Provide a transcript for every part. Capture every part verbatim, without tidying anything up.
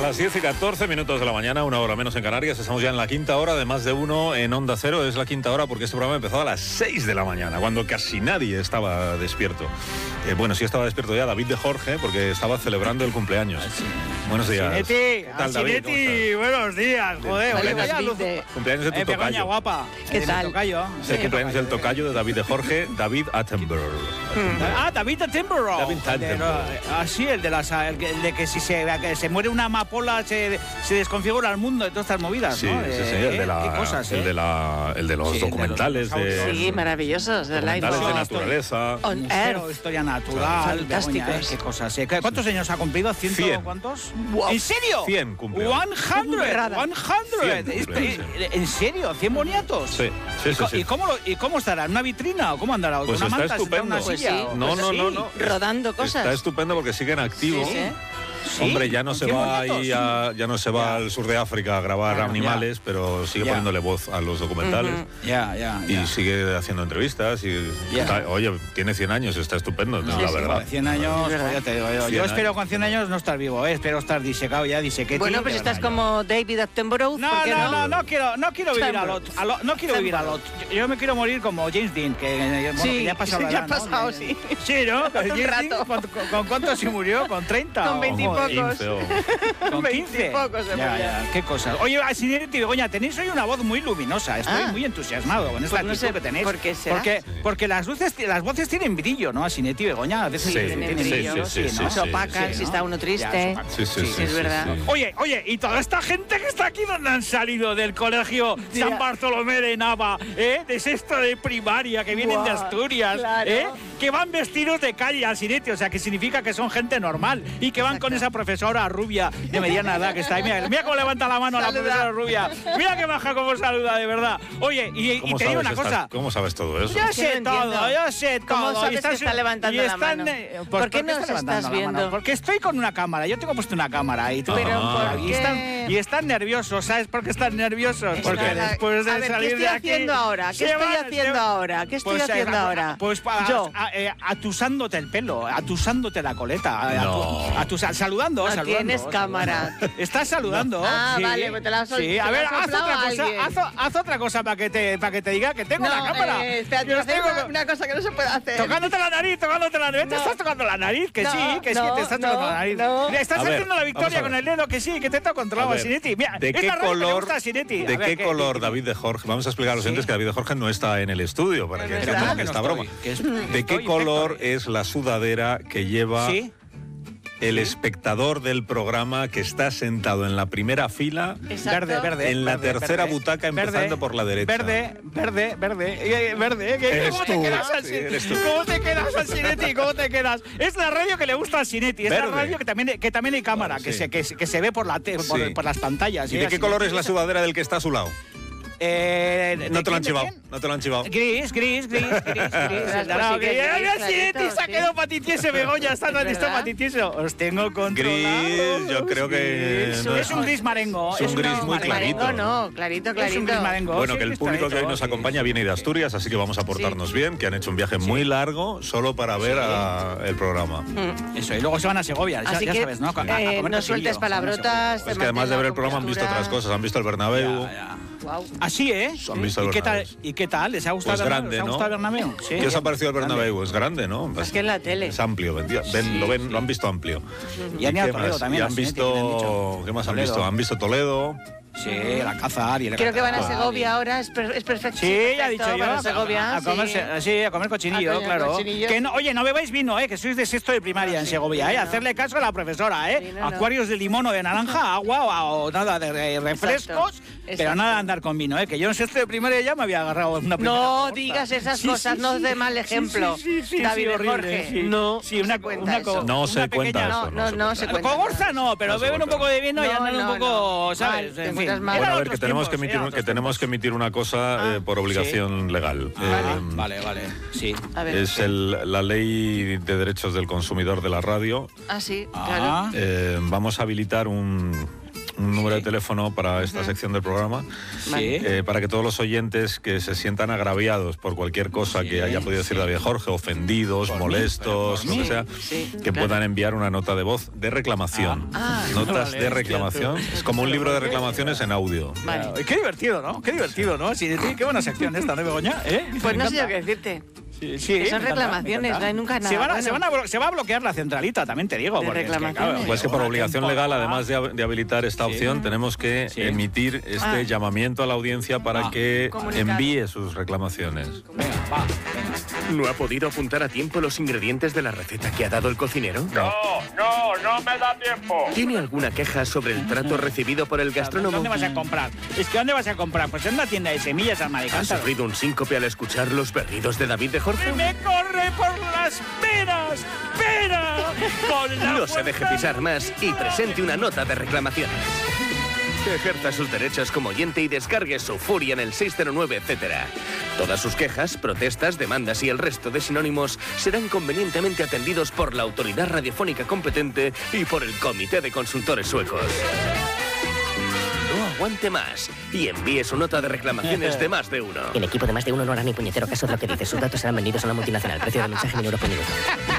las diez y catorce minutos de la mañana, una hora menos en Canarias. Estamos ya en la quinta hora de Más de Uno en Onda Cero. Es la quinta hora porque este programa empezó a las seis de la mañana, cuando casi nadie estaba despierto. Eh, bueno, sí estaba despierto ya David de Jorge, porque estaba celebrando el cumpleaños. Sí. Buenos días. Sineti, ¿Qué tal, David? Sineti, buenos días, joder. Cumpleaños, Vaya luz. de... cumpleaños de tu Eh, Begoña, tocayo. guapa. ¿Qué De tal? mi tocayo. Es Sí, el cumpleaños del tocayo de David de Jorge, David Attenborough. Ah, David Attenborough. David El de- Attenborough. Ah, sí, el de, las, el que- el de que si se, que se muere una amapola se, se desconfigura el mundo de todas estas movidas, Sí, ¿no? sí, sí, Eh, el de, la, qué cosas, el ¿eh? de, la, el de los Sí, el de los documentales de, dinosaurios. Sí, maravillosos. De la documentales de Info. naturaleza. On Museo, Earth. historia natural, Fantásticos. Begoña, ¿eh? Qué cosas, ¿eh? ¿Cuántos años ha cumplido? ¿Ciento Cien. cuántos? Wow. ¿En serio? cien cumple. cien, Burrada. cien. Cien cumple, Eh, ¿En serio? ¿cien boniatos? Sí, sí, ¿Y, sí, co- sí. ¿y, cómo lo- ¿Y cómo estará? ¿En una vitrina o cómo andará? ¿Con Pues una está manta sentada en una estupendo. silla? Pues sí. ¿O No, cosas no, así? no, no. Rodando cosas. Está estupendo porque sigue en activo. Sí, sí. Sí, Hombre, ya no ¿con se cien va boniatos? ahí a, ya no se va Ya. al sur de África a grabar Claro, animales, pero sigue Ya. poniéndole voz a los documentales. Ujú. Ya, ya, Y ya. sigue haciendo entrevistas y Ya. está- oye, tiene cien años, está estupendo, No, la sí, verdad. joder, cien años, Es verdad. joder, ya te digo yo. cien Yo espero años. con cien años no estar vivo, ¿eh? Espero estar disecado ya, disequete. Bueno, pues estás pero no, como David Attenborough. No, ¿por qué no, no, no quiero, no quiero vivir a lot, a lo- no quiero vivir a lot. Yo, yo me quiero morir como James Dean, que, bueno, Sí, que ya ha pasado la ya edad, ha ¿no? pasado, Que- sí. Sí, ¿no? Hace un James Dean, rato. ¿con, con, con cuánto se murió? ¿Con treinta? Con o- veintipocos. quince o- ¿Con quince? Veintipocos se Ya, murió. ya, qué cosas. Oye, Sineti y Begoña, tenéis hoy una voz muy luminosa. Estoy Ah. muy entusiasmado con esta Pues no actitud sé que tenéis. por qué será. Porque, porque las luces, las voces tienen brillo, ¿no? Sineti y Begoña, a veces Sí, tienen sí, brillo, sí, sí, ¿no? sí, Se opacan sí, si ¿no? está uno Ya, triste. se opacan. Sí, sí, sí, es sí, verdad. sí. Oye, oye, y toda esta gente que está aquí, ¿dónde han salido? Del colegio San Bartolomé de Nava, ¿eh? De sexto de primaria, que vienen de Buah, Asturias, claro. ¿eh? Que van vestidos de calle al Sineti, o sea, que significa que son gente normal y que van con esa profesora rubia de mediana edad que está ahí. Mira, mira cómo levanta la mano a la Saluda. profesora rubia. Mira qué baja cómo saluda, de verdad. Oye, y, y ¿Cómo te digo sabes una estas- cosa. ¿Cómo sabes todo eso? Yo Es que sé no todo, entiendo. yo sé todo. ¿Cómo sabes Y que está levantando y la están, mano? eh, pues, ¿Por qué ¿por nos está levantando estás la mano? viendo? Porque estoy con una cámara, yo tengo puesto una cámara y tú- Pero Ah. ¿por y qué? están, y están nerviosos, ¿sabes por qué están nerviosos? Es Porque nada. después de A ver, salir ¿qué de estoy aquí, haciendo ahora? ¿Qué se estoy van- haciendo se- ahora? ¿Qué estoy Pues, eh, haciendo a- ahora? Pues para, Yo. a- eh, atusándote el pelo, atusándote la coleta, a- No. atu- atusa- saludando, No saludando. tienes saludando. cámara. Estás saludando. Ah, sí. vale, pues te la has sol- Sí, te a la ver, has haz soplado otra a cosa, alguien. haz, haz otra cosa para que te para que te diga que tengo la cámara. eh, espérate, Yo voy a hacer tengo- una, una cosa que no se puede hacer. Tocándote la nariz, tocándote la nariz. ¿Te No. estás tocando la nariz? Que No, sí, que sí, no, te estás no, tocando la nariz. no. Mira, estás A ver, haciendo la vamos a victoria ver. con el dedo, que sí, que te está A controlado, ver, Sineti. Mira, ¿de es qué la radio que le color, gusta a Sineti. de A ver, qué ¿qué- color qué- David de Jorge? Vamos a explicar a los ¿Sí? oyentes que David de Jorge no está en el estudio para que Es Pero verdad. ¿cómo entiendan que no esta estoy? broma. Que es- ¿De qué estoy color perfecto. es la sudadera que lleva Sí. el espectador del programa que está sentado en la primera fila? Exacto. Verde, verde. En la verde, tercera verde, butaca, empezando verde, por la derecha. Verde, verde, verde, eh, verde. ¿Qué- Eres ¿Cómo tú, te quedas sí, así? eres tú. ¿Cómo te quedas al Sineti? ¿Cómo te quedas? Es la radio que le gusta al Sineti. Es Verde. la radio que también, que también hay cámara, Vale, que, sí. se, que, se, que se ve por, la te- por, Sí. por las pantallas. ¿Y ¿eh? de qué Al color Sineti. es la sudadera del que está a su lado? Eh, ¿de No te lo han quién, de chivado, quién? no te lo han chivado. Gris, gris, gris, gris, gris. Pues El naranja, sí que es gris. gris, Mira, clarito, Sineti se ha sí. quedado patitieso, Begoña. Está Es tan listo verdad. patitieso. Os tengo controlado. Gris, yo creo que Gris. no es es- un gris marengo. es un gris una- muy marengo. clarito. Marengo no, clarito, Es un gris clarito. marengo. Bueno, sí, que el es público que hoy nos clarito, sí. acompaña viene de Asturias, así que vamos a portarnos bien, que han hecho un viaje muy largo solo para ver a- el programa. Mm. Eso, y luego se van a Segovia, ya, Así ya que sabes, ¿no? A- a eh, comer no cochillo, sueltes se van a palabrotas. Es que además de ver el programa han visto otras cosas, han visto el Bernabéu. Ya, ya. Wow. Así, ¿eh? Han visto ¿Y el qué tal? Bernabéu. ¿Y qué tal? ¿Les ha gustado Pues el Bernabéu? grande, ¿Les ha ¿no? gustado el Bernabéu? Sí. ¿Qué os ha parecido el Grande. Bernabéu? Es grande, ¿no? Es que en la tele. Es amplio, ven- ven- lo, ven, lo han visto amplio. Y han ido a qué Toledo más? también, Y a han Sinetti, me han visto... dicho. ¿Qué más han Toledo. visto? Han visto Toledo. Sí, el Alcázar y el Creo que van a Alcázar. Segovia ahora, es, per- es perfecto. Sí, ya he dicho yo. Van a a- Segovia, a, comer, sí. sí, a comer cochinillo, A comer claro. cochinillo. Que no, oye, no bebáis vino, ¿eh? Que sois de sexto de primaria en Segovia, ¿eh? no. Hacerle caso a la profesora, ¿eh? Sí, no, no. Acuarios de limón o de naranja, agua o, o nada de re- refrescos, Exacto, pero exacto. nada de andar con vino, ¿eh? Que yo en sexto de primaria ya me había agarrado una primera No copa. digas esas Sí, cosas, sí, no sí. dé mal Sí, ejemplo. sí, sí, sí, David sí, de horrible, Jorge, sí. no, Sí, una, se cuenta una eso. co- No una se cuenta pequeña- eso. No, no, se no cuenta. se cuenta. Cogorza no, pero No se beben un cuenta. poco de vino y No, andan un no, poco, no. ¿sabes? Mal, te En fin. encuentras mal. Bueno, a Eran ver, que otros tenemos que tiempos, emitir, eran un- que otros tenemos que tiempos. emitir una cosa eh, por obligación legal. Vale, Eh, vale, vale, sí. A ver. Es el- la ley de derechos del consumidor de la radio. Ah, sí, Ah. claro. Eh, vamos a habilitar un, un número Sí. de teléfono para esta sección del programa, Sí. eh, para que todos los oyentes que se sientan agraviados por cualquier cosa Sí, que haya podido decir sí. David Jorge, ofendidos, Por mí, molestos, pero por lo mí. que sea, Sí, que claro. puedan enviar una nota de voz de reclamación. Ah. Ah. Notas Vale, de hostia, reclamación. tú. Es como un libro de reclamaciones en audio. Vale. Claro. Y qué divertido, ¿no? Qué divertido, ¿no? Sí, sí, qué buena sección esta, ¿no, Begoña? ¿Eh? Pues Me no sé yo encanta. qué decirte. Sí, sí, Que me son encanta, reclamaciones, me encanta. no hay nunca nada Se, van a- bueno. se, van a blo- se va a bloquear la centralita, también te digo. De porque es que, reclamaciones. claro, Pues que por una obligación legal, temporada- además de, hab- de habilitar esta Sí. opción, tenemos que Sí. emitir este Ah. llamamiento a la audiencia para Ah. que Comunicado. envíe sus reclamaciones. Venga, va, venga. ¿No ha podido apuntar a tiempo los ingredientes de la receta que ha dado el cocinero? No, no, no me da tiempo. ¿Tiene alguna queja sobre el trato recibido por el gastrónomo? ¿Dónde vas a comprar? Es que ¿dónde vas a comprar? Pues en una tienda de semillas al ¿Ha Maricántaro. sufrido un síncope al escuchar los berridos de David de Jorge? ¡Me corre por las venas! ¡Pena! Con la No se deje fuerza- pisar más y presente una nota de reclamaciones. Que ejerza sus derechos como oyente y descargue su furia en el seis cero nueve, etcétera. Todas sus quejas, protestas, demandas y el resto de sinónimos serán convenientemente atendidos por la autoridad radiofónica competente y por el Comité de Consultores Suecos. No aguante más y envíe su nota de reclamaciones de más de uno. El equipo de más de uno no hará ni puñetero caso de lo que dice. Sus datos serán vendidos a una multinacional. Precio del mensaje mil euros por minuto.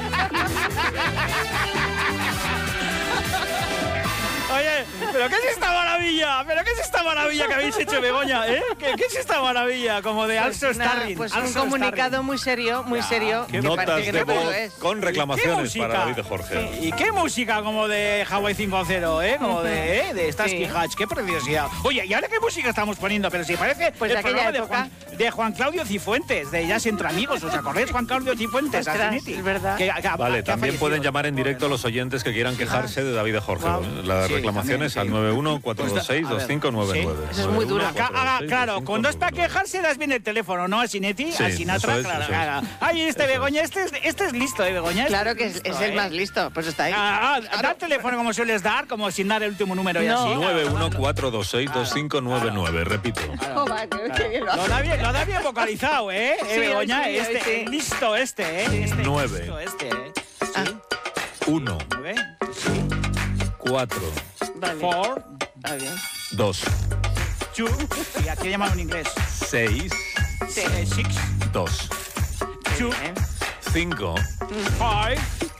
Oye, ¿pero qué es esta maravilla? ¿Pero qué es esta maravilla que habéis hecho, Begoña? ¿Eh? ¿Qué, qué es esta maravilla? Como de Pues Also nada, Starring. pues un Also comunicado Starring. muy serio, muy Ya, serio. qué que Notas parece que de no, pero voz lo es. con ¿Qué reclamaciones música? para David de Jorge. ¿Y qué música como de Hawaii cinco cero, eh? Como de, ¿eh? de Starsky Sí. Hatch. Qué preciosidad. Oye, ¿y ahora qué música estamos poniendo? Pero si parece Pues el de aquella programa de época. Juan, de Juan Claudio Cifuentes, de Jazz Entre Amigos. ¿Os acordáis, Juan Claudio Cifuentes? Ostras, Asiniti? es verdad. Que- que- que ha Vale, también fallecido. pueden llamar en directo a los oyentes que quieran quejarse de David de Jorge. Guau. Las Sí, reclamaciones también, sí. al nueve uno cuatro dos seis dos cinco nueve nueve. Eso es muy duro. Acá, ah, claro, cuando es para quejarse das bien el teléfono, ¿no? A Sinetti, Sí, a Sinatra, eso es, claro, eso es. claro. Ay, este Eso Begoña, este es, este es listo, ¿eh, Begoña? Este Claro que es, listo, es el ¿eh? más listo, pues está ahí. Ah, ah, da el teléfono como sueles dar, como sin dar el último número y No. así. nueve uno cuatro dos seis dos cinco nueve nueve, repito. Oh, vale, qué bien lo Lo hace. da bien, lo da bien vocalizado, ¿eh? Sí, eh Begoña, hoy sí, hoy este, sí. listo este, ¿eh? Este, Nueve. listo este, ¿eh? Ah, uno, Nueve, cuatro, vale. four, Está bien. dos, two, y aquí llaman en inglés. seis, Eh, Six, dos, two, Bien. cinco, five,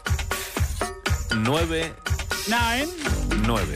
nueve, nine, nueve.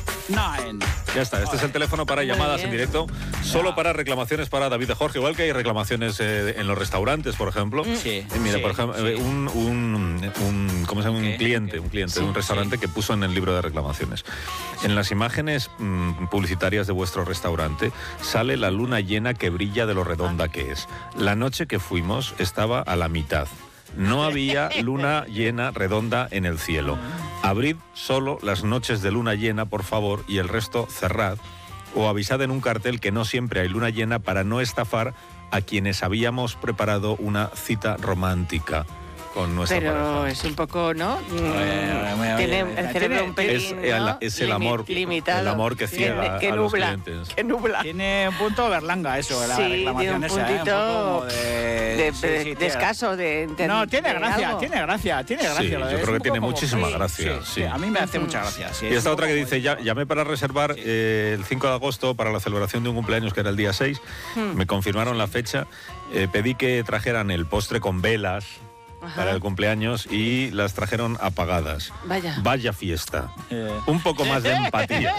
nine. Ya está, este es el teléfono para Muy llamadas bien. en directo, solo para reclamaciones para David de Jorge, igual que hay reclamaciones eh, en los restaurantes, por ejemplo. Sí, Y mira, sí, por ejemplo, sí. eh, un, un, un- ¿cómo se llama? ¿Qué? Un cliente, ¿Qué? un cliente Sí, de un restaurante sí. que puso en el libro de reclamaciones. En las imágenes mm, publicitarias de vuestro restaurante sale la luna llena que brilla de lo redonda que es. La noche que fuimos estaba a la mitad. No había luna llena redonda en el cielo. Abrid solo las noches de luna llena, por favor, y el resto cerrad. O avisad en un cartel que no siempre hay luna llena para no estafar a quienes habíamos preparado una cita romántica con nuestra Pero pareja. es un poco, ¿no? Mm, oye, oye, Tiene oye, el cerebro un pelín, Es el- ¿no? es el Limi- amor- limitado. el amor que ciega que a los nubla, clientes. que nubla. Tiene un punto berlanga eso, la Sí, reclamación tiene un esa, ¿eh? puntito poco como de... de, sí, de- sí, de tiene- escaso, de, de- No, tiene de gracia, algo. tiene gracia, tiene gracia. Sí, lo yo de- es creo un que tiene poco como- muchísima sí, gracia, Sí, sí. a mí me hace mucha gracia. Sí, Y es esta un otra que poco dice, muy- ya, llamé para reservar Sí. eh, el cinco de agosto para la celebración de un cumpleaños que era el día seis, Hmm. me confirmaron la fecha, eh, pedí que trajeran el postre con velas Ajá. para el cumpleaños y las trajeron apagadas. Vaya. Vaya fiesta. Eh. Un poco más de empatía.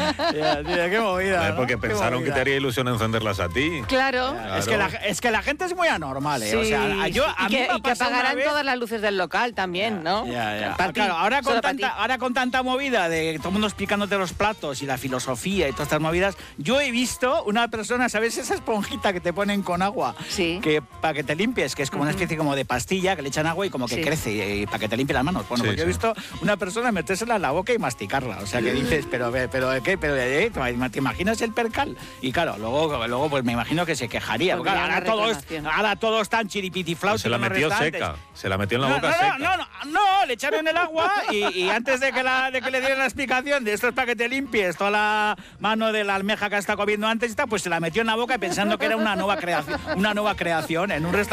Ya, tío, qué movida, ¿eh? ¿no? Porque Qué pensaron que movida. te haría ilusión encenderlas a ti. Claro. Es que, la, Claro. es que la gente es muy anormal, ¿eh? Sí, o sea, yo, a y mí que, me ha y que pasado una apagarán vez- todas las luces del local también, ¿no? Ya, ya. Para Ah, ti, claro, ahora con, solo para tanta, ti. ahora con tanta movida de todo el mundo explicándote los platos y la filosofía y todas estas movidas, yo he visto una persona, ¿sabes? Esa esponjita que te ponen con agua, Sí. que para que te limpies, que es como una especie como de pastilla que le echan agua y como que Sí. crece y, y para que te limpie las manos. Bueno, Sí, pues yo he sí. visto una persona metérsela en la boca y masticarla. O sea, que dices, pero, pero, ¿qué? Pero, eh, ¿te imaginas el percal? Y claro, luego, luego pues me imagino que se quejaría. Porque, Pondría claro, ahora, una todos, reclamación. ahora todos están chiripitiflaus Se la metió seca. Se la metió en la no, boca no, seca. no, no, no, no, le echaron el agua y, y antes de que, la, de que le dieran la explicación de esto es para que te limpies toda la mano de la almeja que has estado comiendo antes y tal, pues se la metió en la boca pensando que era una nueva creación, una nueva creación en un restaurante.